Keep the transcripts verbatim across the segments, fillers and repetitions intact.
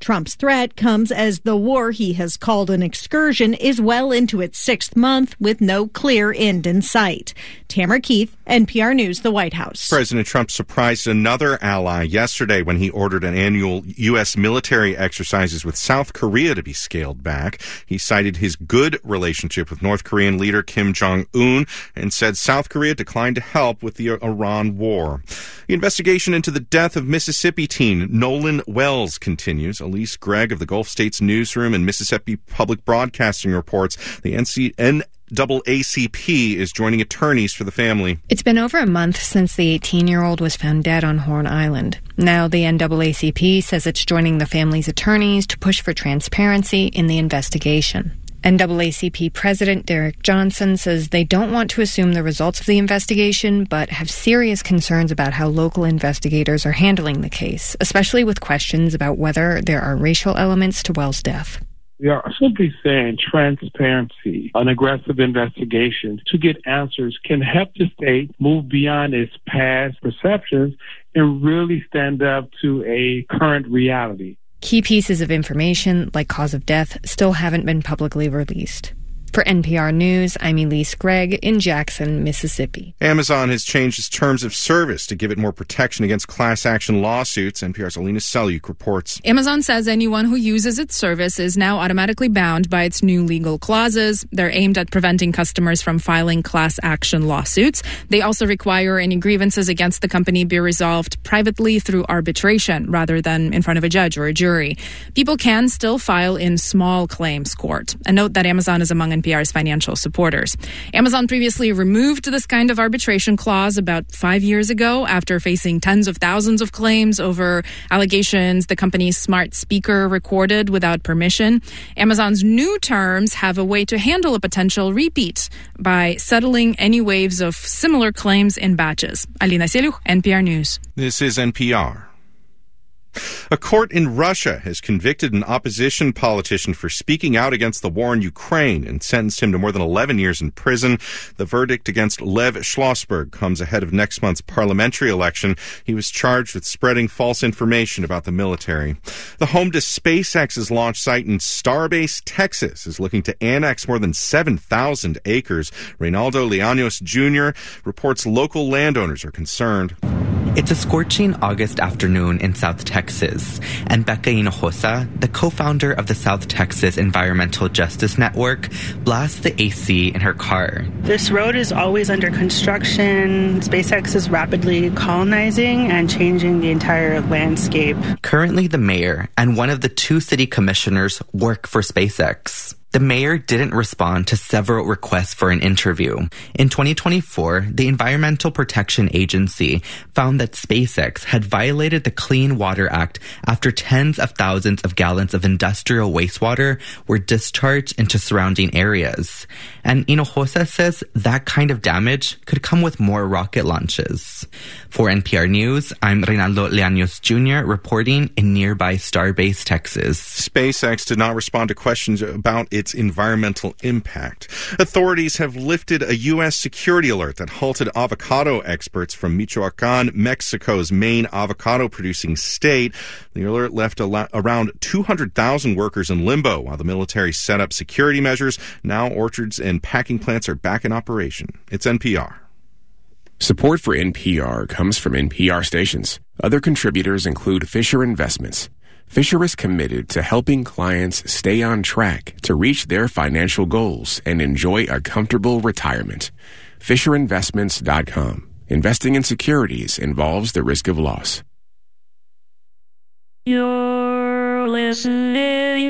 Trump's threat comes as the war he has called an excursion is well into its sixth month with no clear end in sight. Tamara Keith, N P R News, the White House. President Trump surprised another ally yesterday when he ordered an annual U S military exercises with South Korea to be scaled back. He cited his good relationship with North Korean leader Kim Jong-un and said South Korea declined to help with the Iran war. The investigation into the death of Mississippi teen Nolan Wells continues. Elise Gregg of the Gulf States Newsroom and Mississippi Public Broadcasting reports the N C N double A C P is joining attorneys for the family. It's been over a month since the eighteen-year-old was found dead on Horn Island. Now the N double A C P says it's joining the family's attorneys to push for transparency in the investigation. N double A C P President Derek Johnson says they don't want to assume the results of the investigation, but have serious concerns about how local investigators are handling the case, especially with questions about whether there are racial elements to Wells' death. We are simply saying transparency, an aggressive investigation to get answers can help the state move beyond its past perceptions and really stand up to a current reality. Key pieces of information, like cause of death, still haven't been publicly released. For N P R News, I'm Elise Gregg in Jackson, Mississippi. Amazon has changed its terms of service to give it more protection against class action lawsuits. N P R's Alina Selyuk reports. Amazon says anyone who uses its service is now automatically bound by its new legal clauses. They're aimed at preventing customers from filing class action lawsuits. They also require any grievances against the company be resolved privately through arbitration rather than in front of a judge or a jury. People can still file in small claims court. A note that Amazon is among N P R's financial supporters. Amazon previously removed this kind of arbitration clause about five years ago after facing tens of thousands of claims over allegations the company's smart speaker recorded without permission. Amazon's new terms have a way to handle a potential repeat by settling any waves of similar claims in batches. Alina Selyuk, N P R News. This is N P R. A court in Russia has convicted an opposition politician for speaking out against the war in Ukraine and sentenced him to more than eleven years in prison. The verdict against Lev Schlossberg comes ahead of next month's parliamentary election. He was charged with spreading false information about the military. The home to SpaceX's launch site in Starbase, Texas, is looking to annex more than seven thousand acres. Reynaldo Llanos Junior reports local landowners are concerned. It's a scorching August afternoon in South Texas, and Becca Hinojosa, the co-founder of the South Texas Environmental Justice Network, blasts the A C in her car. This road is always under construction. SpaceX is rapidly colonizing and changing the entire landscape. Currently, the mayor and one of the two city commissioners work for SpaceX. The mayor didn't respond to several requests for an interview. In twenty twenty-four, the Environmental Protection Agency found that SpaceX had violated the Clean Water Act after tens of thousands of gallons of industrial wastewater were discharged into surrounding areas. And Hinojosa says that kind of damage could come with more rocket launches. For N P R News, I'm Reynaldo Llanos Junior reporting in nearby Starbase, Texas. SpaceX did not respond to questions about its environmental impact. Authorities have lifted a U S security alert that halted avocado exports from Michoacan, Mexico's main avocado-producing state. The alert left a, around two hundred thousand workers in limbo while the military set up security measures. Now orchards and packing plants are back in operation. It's N P R. Support for N P R comes from N P R stations. Other contributors include Fisher Investments. Fisher is committed to helping clients stay on track to reach their financial goals and enjoy a comfortable retirement. Fisher Investments dot com. Investing in securities involves the risk of loss. You're listening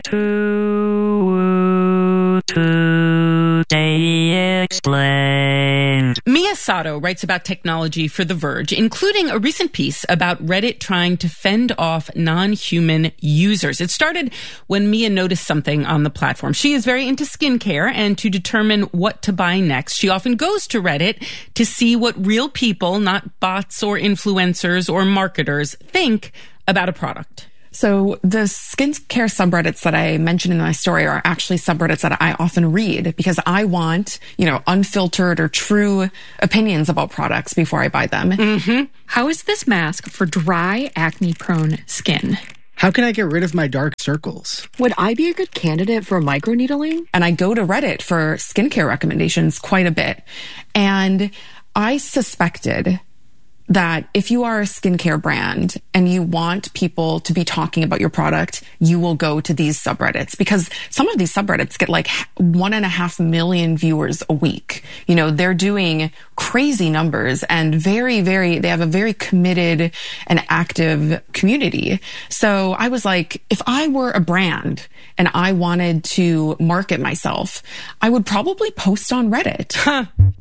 to Today Explained. Mia Sato writes about technology for The Verge, including a recent piece about Reddit trying to fend off non-human users. It started when Mia noticed something on the platform. She is very into skincare, and to determine what to buy next, she often goes to Reddit to see what real people, not bots or influencers or marketers, think about a product. So the skincare subreddits that I mentioned in my story are actually subreddits that I often read because I want, you know, unfiltered or true opinions about products before I buy them. Mm-hmm. How is this mask for dry, acne-prone skin? How can I get rid of my dark circles? Would I be a good candidate for microneedling? And I go to Reddit for skincare recommendations quite a bit. And I suspected that if you are a skincare brand and you want people to be talking about your product, you will go to these subreddits, because some of these subreddits get like one and a half million viewers a week. You know, they're doing crazy numbers and very, very, they have a very committed and active community. So I was like, if I were a brand and I wanted to market myself, I would probably post on Reddit. Huh.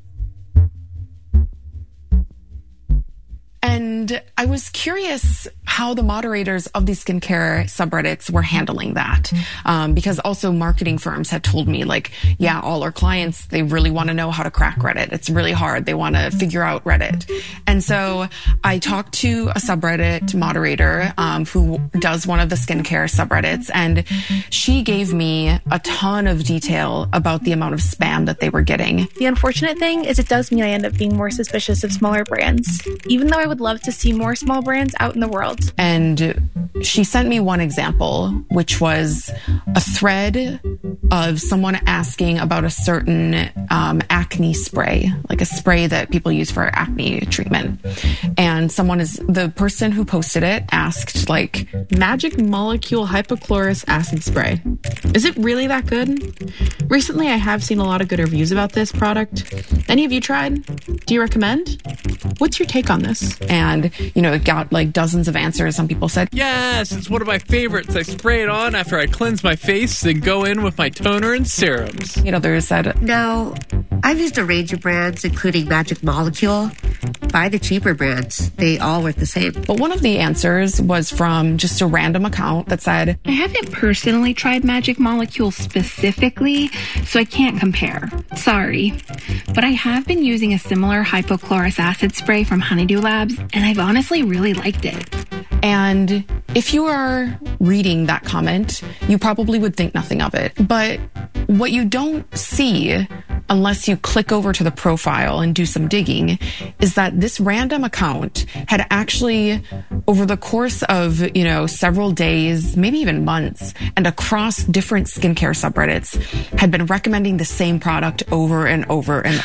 And I was curious how the moderators of these skincare subreddits were handling that. Um, because also marketing firms had told me, like, yeah, all our clients, they really want to know how to crack Reddit. It's really hard. They want to figure out Reddit. And so I talked to a subreddit moderator um, who does one of the skincare subreddits, and she gave me a ton of detail about the amount of spam that they were getting. The unfortunate thing is it does mean I end up being more suspicious of smaller brands, even though I would love to see more small brands out in the world. And she sent me one example, which was a thread of someone asking about a certain um, acne spray, like a spray that people use for acne treatment. And someone is, the person who posted it asked, like, Magic Molecule Hypochlorous Acid Spray. Is it really that good? Recently, I have seen a lot of good reviews about this product. Any of you tried? Do you recommend? What's your take on this? And, you know, it got like dozens of answers. Some people said, yes, it's one of my favorites. I spray it on after I cleanse my face, then go in with my toner and serums. You know, others said, no, I've used a range of brands, including Magic Molecule. Buy the cheaper brands. They all work the same. But one of the answers was from just a random account that said, I haven't personally tried Magic Molecule specifically, so I can't compare. Sorry. But I have been using a similar hypochlorous acid spray from Honeydew Labs, and I've honestly really liked it. And if you are reading that comment, you probably would think nothing of it. But what you don't see, unless you click over to the profile and do some digging, is that this random account had actually, over the course of, you know, several days, maybe even months, and across different skincare subreddits, had been recommending the same product over and over and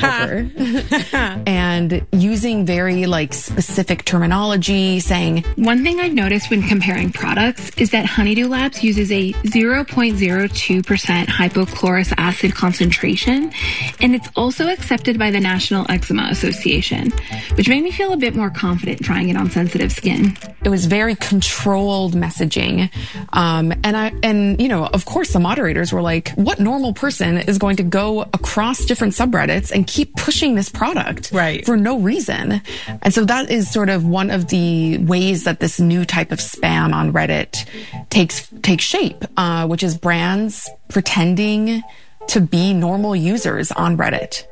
over. And using very, like, specific terminology, saying, one thing I've noticed when comparing products is that Honeydew Labs uses a zero point zero two percent hypochlorous acid concentration, and it's also accepted by the National Eczema Association, which made me feel a bit more confident trying it on sensitive skin. It was very controlled messaging. Um, and I, and, you know, of course the moderators were like, what normal person is going to go across different subreddits and keep pushing this product right. for no reason? And so that is sort of one of the ways that this new type of spam on Reddit takes, takes shape, uh, which is brands pretending to be normal users on Reddit.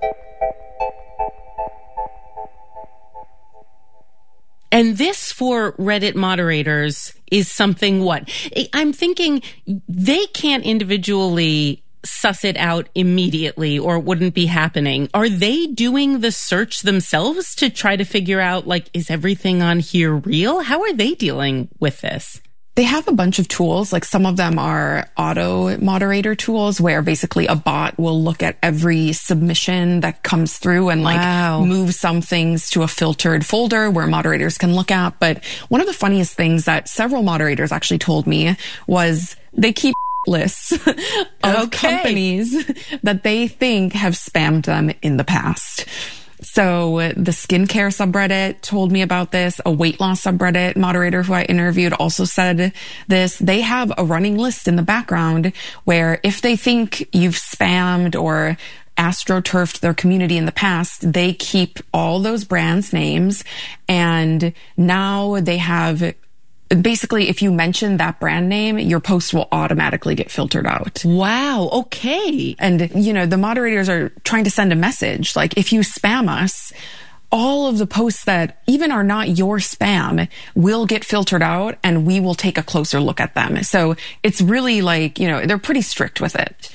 And this, for Reddit moderators, is something what? I'm thinking they can't individually suss it out immediately, or it wouldn't be happening. Are they doing the search themselves to try to figure out, like, is everything on here real? How are they dealing with this? They have a bunch of tools. Like, some of them are auto moderator tools where basically a bot will look at every submission that comes through and like wow. move some things to a filtered folder where moderators can look at. But one of the funniest things that several moderators actually told me was they keep lists of okay. companies that they think have spammed them in the past. So the skincare subreddit told me about this. A weight loss subreddit moderator who I interviewed also said this. They have a running list in the background where if they think you've spammed or astroturfed their community in the past, they keep all those brands' names. And now they have, basically, if you mention that brand name, your post will automatically get filtered out. Wow. Okay. And, you know, the moderators are trying to send a message. Like, if you spam us, all of the posts that even are not your spam will get filtered out, and we will take a closer look at them. So it's really like, you know, they're pretty strict with it.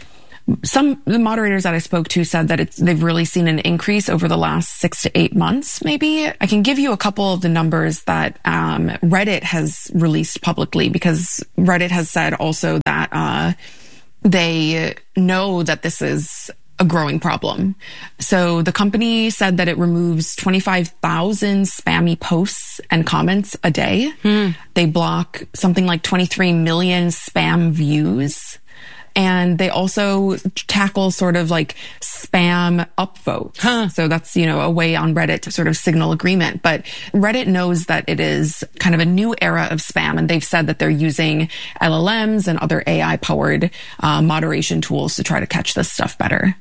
some the moderators that I spoke to said that it's, they've really seen an increase over the last six to eight months, maybe. I can give you a couple of the numbers that um, Reddit has released publicly, because Reddit has said also that uh, they know that this is a growing problem. So the company said that it removes twenty-five thousand spammy posts and comments a day. Hmm. They block something like twenty-three million spam views. And they also tackle sort of like spam upvotes. Huh. So that's, you know, a way on Reddit to sort of signal agreement. But Reddit knows that it is kind of a new era of spam. And they've said that they're using L L Ms and other A I powered uh, moderation tools to try to catch this stuff better.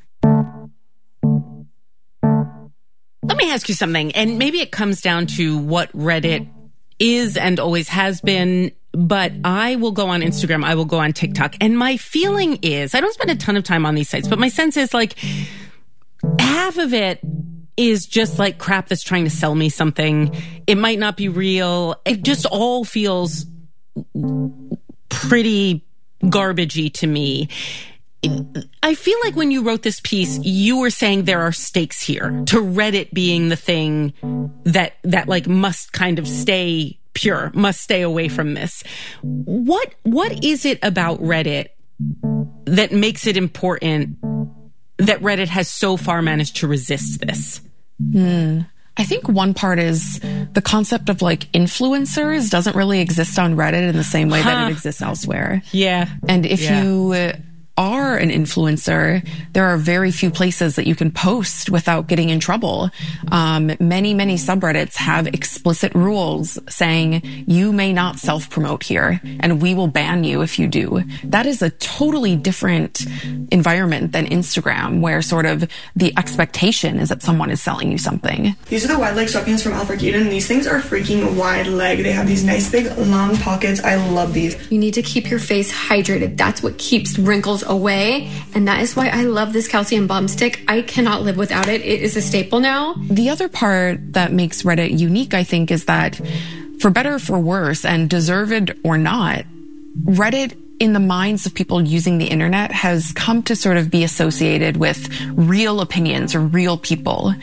Let me ask you something. And maybe it comes down to what Reddit is and always has been. But I will go on Instagram, I will go on TikTok, and my feeling is, I don't spend a ton of time on these sites, but my sense is like half of it is just like crap that's trying to sell me something. It might not be real. It just all feels pretty garbagey to me. I feel like when you wrote this piece, you were saying there are stakes here to Reddit being the thing that, that like must kind of stay pure, must stay away from this. What, what is it about Reddit that makes it important that Reddit has so far managed to resist this? Hmm. I think one part is the concept of like influencers doesn't really exist on Reddit in the same way huh. that it exists elsewhere. Yeah. And if yeah. you uh, are an influencer, there are very few places that you can post without getting in trouble. Um, many, many subreddits have explicit rules saying you may not self-promote here, and we will ban you if you do. That is a totally different environment than Instagram, where sort of the expectation is that someone is selling you something. These are the wide leg sweatpants from Alfred Eden. These things are freaking wide leg. They have these nice big long pockets. I love these. You need to keep your face hydrated. That's what keeps wrinkles away, and that is why I love this calcium balm stick. I cannot live without it. It is a staple now. The other part that makes Reddit unique, I think, is that for better or for worse, and deserved or not, Reddit in the minds of people using the internet has come to sort of be associated with real opinions or real people.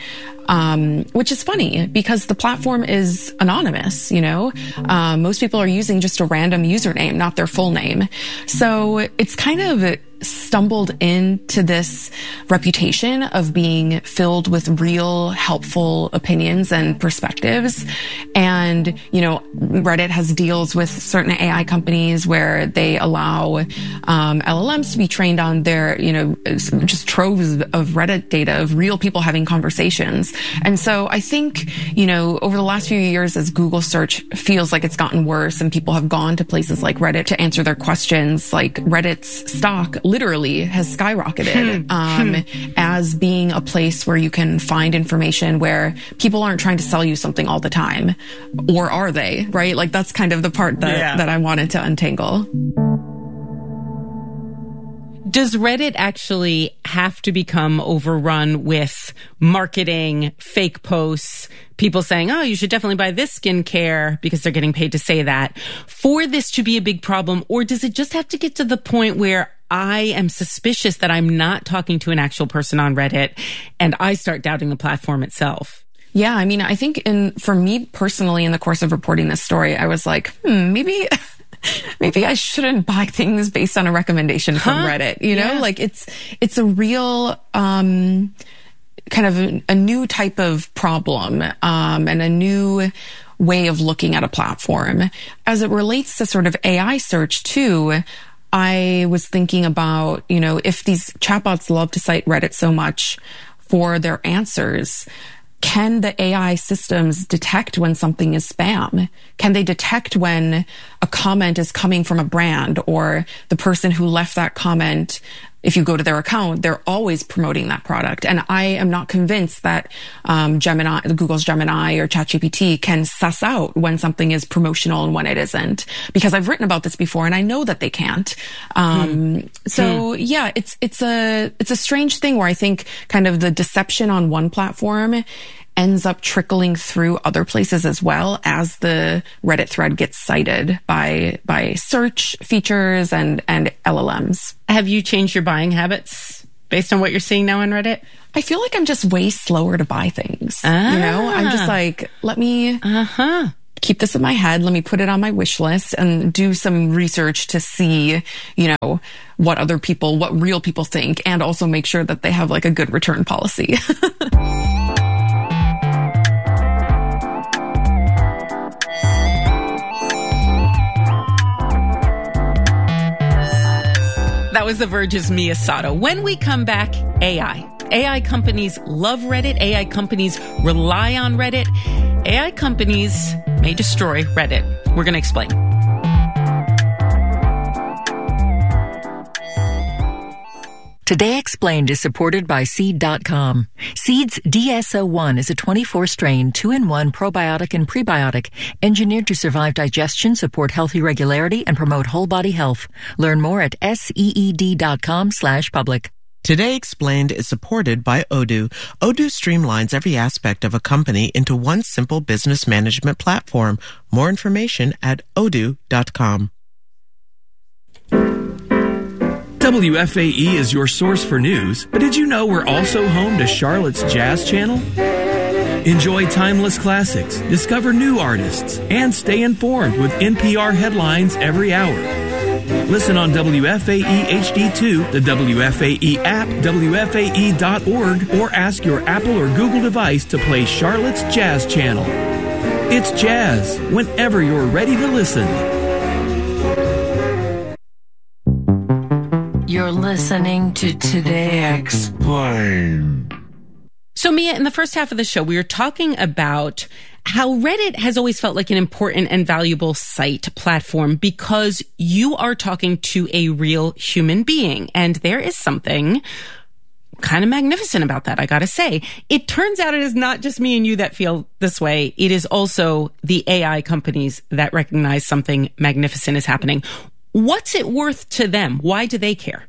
Um, which is funny because the platform is anonymous, you know, um, most people are using just a random username, not their full name. So it's kind of stumbled into this reputation of being filled with real helpful opinions and perspectives. And, you know, Reddit has deals with certain A I companies where they allow um, L L Ms to be trained on their, you know, just troves of Reddit data of real people having conversations. And so I think, you know, over the last few years, as Google search feels like it's gotten worse and people have gone to places like Reddit to answer their questions, like Reddit's stock literally has skyrocketed um, as being a place where you can find information where people aren't trying to sell you something all the time. Or are they, right? Like that's kind of the part that, yeah. that I wanted to untangle. Does Reddit actually have to become overrun with marketing, fake posts, people saying, oh, you should definitely buy this skincare because they're getting paid to say that, for this to be a big problem? Or does it just have to get to the point where I am suspicious that I'm not talking to an actual person on Reddit and I start doubting the platform itself? Yeah, I mean, I think in for me personally, in the course of reporting this story, I was like, hmm, maybe... Maybe I shouldn't buy things based on a recommendation from huh? Reddit, you know, yeah. like it's, it's a real, um, kind of a, a new type of problem, um, and a new way of looking at a platform. As it relates to sort of A I search too, I was thinking about, you know, if these chatbots love to cite Reddit so much for their answers, can the A I systems detect when something is spam? Can they detect when a comment is coming from a brand or the person who left that comment? If you go to their account, they're always promoting that product. And I am not convinced that um, Gemini, Google's Gemini or ChatGPT can suss out when something is promotional and when it isn't. Because I've written about this before and I know that they can't. Um, hmm. So hmm. yeah, it's, it's a, it's a strange thing where I think kind of the deception on one platform ends up trickling through other places as well as the Reddit thread gets cited by by search features and, and L L Ms. Have you changed your buying habits based on what you're seeing now on Reddit? I feel like I'm just way slower to buy things. Ah. You know, I'm just like, let me uh-huh. keep this in my head. Let me put it on my wish list and do some research to see, you know, what other people, what real people think, and also make sure that they have like a good return policy. That was The Verge's Mia Sato. When we come back, A I. A I companies love Reddit. A I companies rely on Reddit. A I companies may destroy Reddit. We're going to explain. Today Explained is supported by Seed dot com. Seed's D S O one is a twenty-four strain, two in one probiotic and prebiotic, engineered to survive digestion, support healthy regularity, and promote whole body health. Learn more at seed dot com slash public. Today Explained is supported by Odoo. Odoo streamlines every aspect of a company into one simple business management platform. More information at odoo dot com. W F A E is your source for news, but did you know we're also home to Charlotte's Jazz Channel? Enjoy timeless classics, discover new artists, and stay informed with N P R headlines every hour. Listen on W F A E H D two, the W F A E app, W F A E dot org, or ask your Apple or Google device to play Charlotte's Jazz Channel. It's jazz whenever you're ready to listen. You're listening to Today Explained. So, Mia, in the first half of the show, we were talking about how Reddit has always felt like an important and valuable site platform because you are talking to a real human being. And there is something kind of magnificent about that, I gotta say. It turns out it is not just me and you that feel this way. It is also the A I companies that recognize something magnificent is happening. What's it worth to them? Why do they care?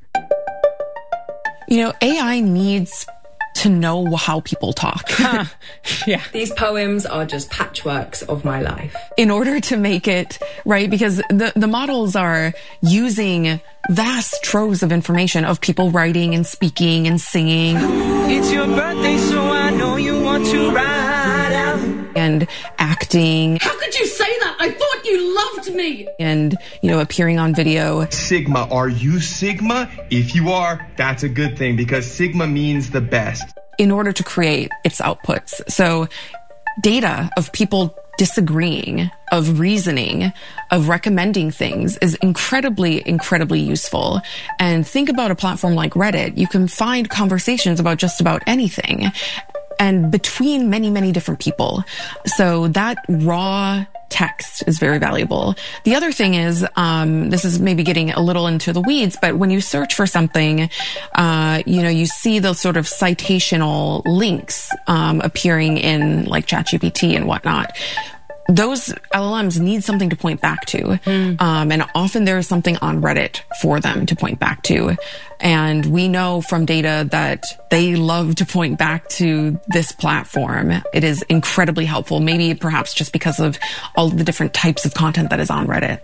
You know, A I needs to know how people talk. Huh. Yeah. These poems are just patchworks of my life. In order to make it, right, because the, the models are using vast troves of information of people writing and speaking and singing. It's your birthday, so I know you want to ride out. And acting. How could you say that? I thought you loved me. And, you know, appearing on video. Sigma, are you Sigma? If you are, that's a good thing because Sigma means the best. In order to create its outputs. So data of people disagreeing, of reasoning, of recommending things is incredibly, incredibly useful. And think about a platform like Reddit. You can find conversations about just about anything. And between many, many different people. So that raw text is very valuable. The other thing is, um, this is maybe getting a little into the weeds, but when you search for something, uh, you know, you see those sort of citational links um, appearing in like ChatGPT and whatnot. Those L L Ms need something to point back to. Mm. Um, and often there is something on Reddit for them to point back to. And we know from data that they love to point back to this platform. It is incredibly helpful, maybe perhaps just because of all the different types of content that is on Reddit.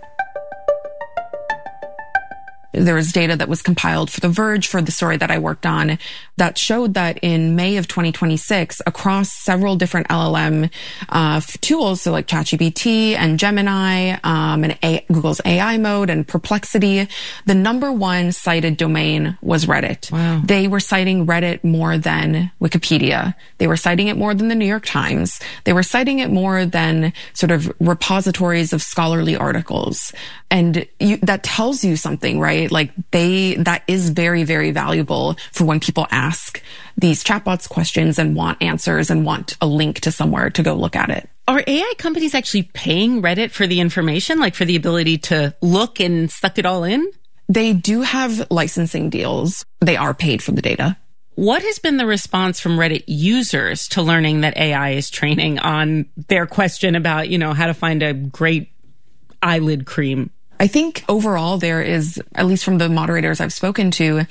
There was data that was compiled for The Verge for the story that I worked on that showed that in May of twenty twenty-six, across several different L L M uh, tools, so like ChatGPT and Gemini um, and A- Google's A I mode and Perplexity, the number one cited domain was Reddit. Wow. They were citing Reddit more than Wikipedia. They were citing it more than the New York Times. They were citing it more than sort of repositories of scholarly articles. And you, that tells you something, right? Like they, that is very, very valuable for when people ask these chatbots questions and want answers and want a link to somewhere to go look at it. Are A I companies actually paying Reddit for the information, like for the ability to look and suck it all in? They do have licensing deals. They are paid for the data. What has been the response from Reddit users to learning that A I is training on their question about, you know, how to find a great eyelid cream? I think overall there is, at least from the moderators I've spoken to,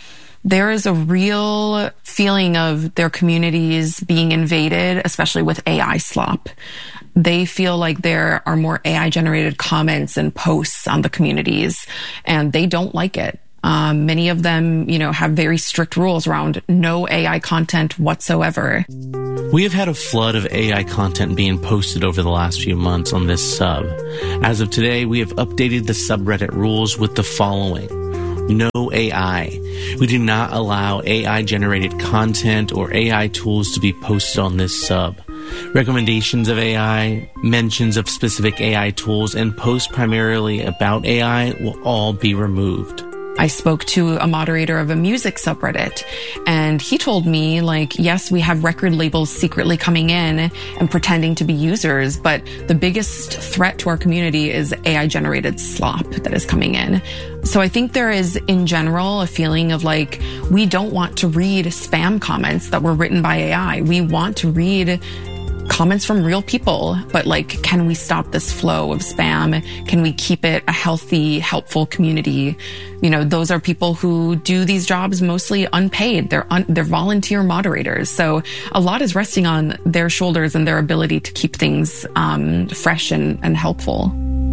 there is a real feeling of their communities being invaded, especially with A I slop. They feel like there are more A I generated comments and posts on the communities, and they don't like it. Um, many of them, you know, have very strict rules around no A I content whatsoever. We have had a flood of A I content being posted over the last few months on this sub. As of today, we have updated the subreddit rules with the following. No A I. We do not allow A I-generated content or A I tools to be posted on this sub. Recommendations of A I, mentions of specific A I tools, and posts primarily about A I will all be removed. I spoke to a moderator of a music subreddit, and he told me, like, yes, we have record labels secretly coming in and pretending to be users, but the biggest threat to our community is A I-generated slop that is coming in. So I think there is, in general, a feeling of like, we don't want to read spam comments that were written by A I. We want to read comments from real people, but like, can we stop this flow of spam? Can we keep it a healthy, helpful community? You know, those are people who do these jobs mostly unpaid. They're un- they're volunteer moderators. So a lot is resting on their shoulders and their ability to keep things um, fresh and, and helpful.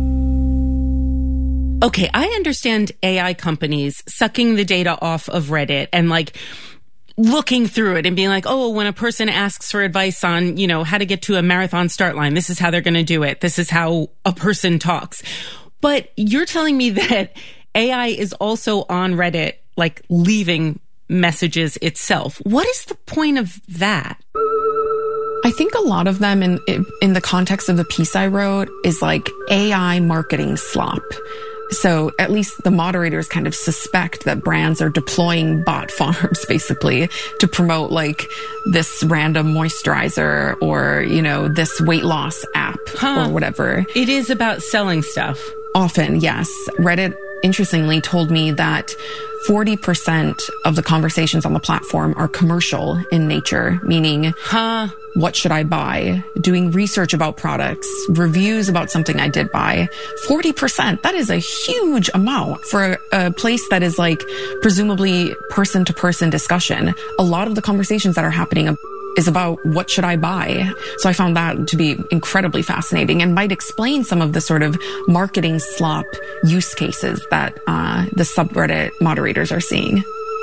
Okay, I understand A I companies sucking the data off of Reddit and like looking through it and being like, oh, when a person asks for advice on, you know, how to get to a marathon start line, this is how they're going to do it. This is how a person talks. But you're telling me that A I is also on Reddit, like leaving messages itself. What is the point of that? I think a lot of them in, in the context of the piece I wrote is like A I marketing slop. So at least the moderators kind of suspect that brands are deploying bot farms basically to promote like this random moisturizer or, you know, this weight loss app huh. or whatever. It is about selling stuff. Often, yes. Reddit, interestingly, told me that forty percent of the conversations on the platform are commercial in nature, meaning, huh, what should I buy? Doing research about products, reviews about something I did buy. forty percent, that is a huge amount for a, a place that is like presumably person-to-person discussion. A lot of the conversations that are happening is about what should I buy? So I found that to be incredibly fascinating and might explain some of the sort of marketing slop use cases that uh, the subreddit moderators are seeing.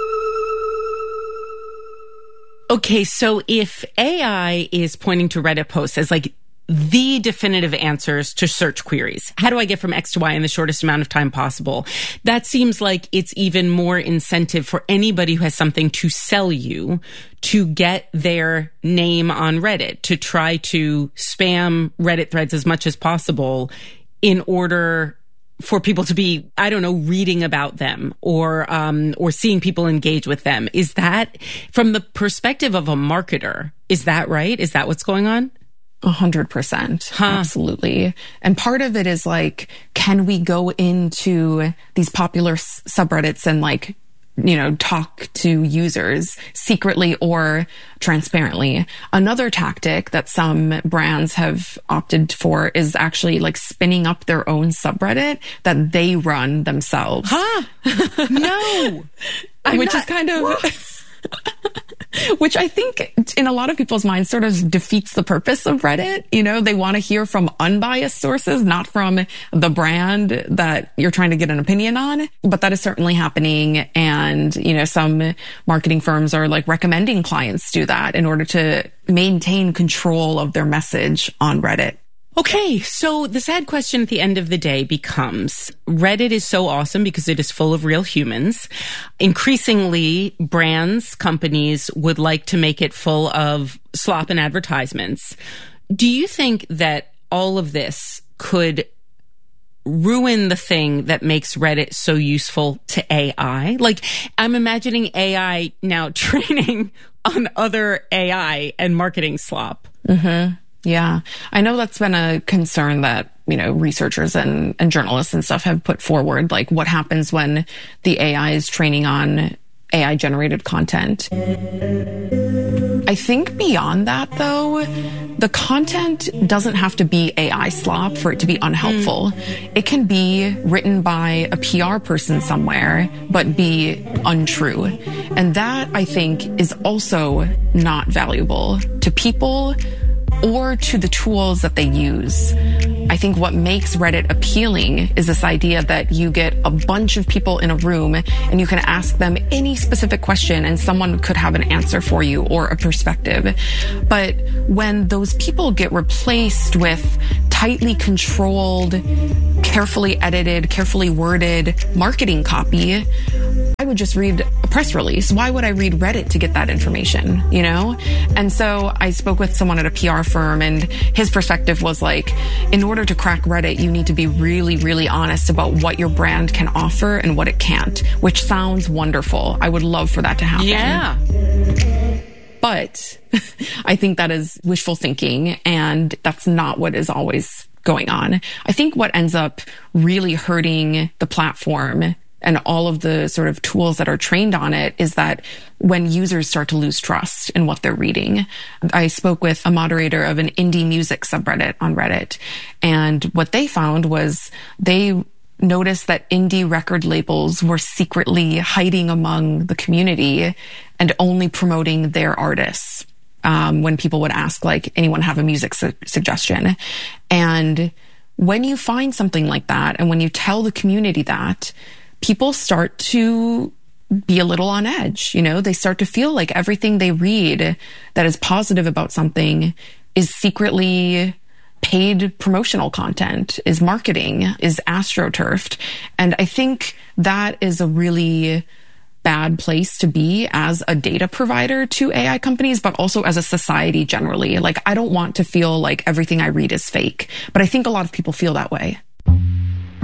Okay, so if A I is pointing to Reddit posts as like the definitive answers to search queries, how do I get from X to Y in the shortest amount of time possible? That seems like it's even more incentive for anybody who has something to sell you to get their name on Reddit, to try to spam Reddit threads as much as possible in order for people to be, I don't know, reading about them or um, or seeing people engage with them. Is that, from the perspective of a marketer, is that right? Is that what's going on? A hundred percent. Absolutely. And part of it is like, can we go into these popular s- subreddits and like, you know, talk to users secretly or transparently? Another tactic that some brands have opted for is actually like spinning up their own subreddit that they run themselves. Huh? No. Which not, is kind of... Which I think in a lot of people's minds sort of defeats the purpose of Reddit. You know, they want to hear from unbiased sources, not from the brand that you're trying to get an opinion on. But that is certainly happening. And, you know, some marketing firms are like recommending clients do that in order to maintain control of their message on Reddit. Okay, so the sad question at the end of the day becomes, Reddit is so awesome because it is full of real humans. Increasingly, brands, companies would like to make it full of slop and advertisements. Do you think that all of this could ruin the thing that makes Reddit so useful to A I? Like, I'm imagining A I now training on other A I and marketing slop. Mm-hmm. Yeah. I know that's been a concern that, you know, researchers and, and journalists and stuff have put forward. Like, what happens when the A I is training on A I generated content. I think beyond that, though, the content doesn't have to be A I slop for it to be unhelpful. Mm. It can be written by a P R person somewhere, but be untrue. And that, I think, is also not valuable to people or to the tools that they use. I think what makes Reddit appealing is this idea that you get a bunch of people in a room and you can ask them any specific question and someone could have an answer for you or a perspective. But when those people get replaced with tightly controlled, carefully edited, carefully worded marketing copy, I would just read a press release. Why would I read Reddit to get that information, you know? And so I spoke with someone at a P R firm, and his perspective was like, in order to crack Reddit, you need to be really, really honest about what your brand can offer and what it can't, which sounds wonderful. I would love for that to happen. Yeah. But I think that is wishful thinking, and that's not what is always going on. I think what ends up really hurting the platform and all of the sort of tools that are trained on it is that when users start to lose trust in what they're reading. I spoke with a moderator of an indie music subreddit on Reddit, and what they found was they noticed that indie record labels were secretly hiding among the community and only promoting their artists. Um, when people would ask, like, anyone have a music su- suggestion? And when you find something like that, and when you tell the community that, people start to be a little on edge. You know, they start to feel like everything they read that is positive about something is secretly paid promotional content, is marketing, is astroturfed. And I think that is a really bad place to be as a data provider to A I companies, but also as a society generally. Like, I don't want to feel like everything I read is fake, but I think a lot of people feel that way.